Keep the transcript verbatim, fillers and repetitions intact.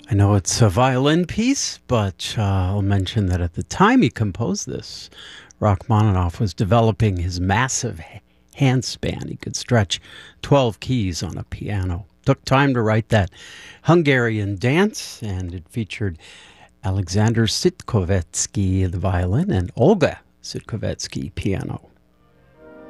I know it's a violin piece, but uh, I'll mention that at the time he composed this, Rachmaninoff was developing his massive h- hand span. He could stretch twelve keys on a piano. Took time to write that Hungarian dance, and it featured Alexander Sitkovetsky, the violin, and Olga Sitkovetsky, piano.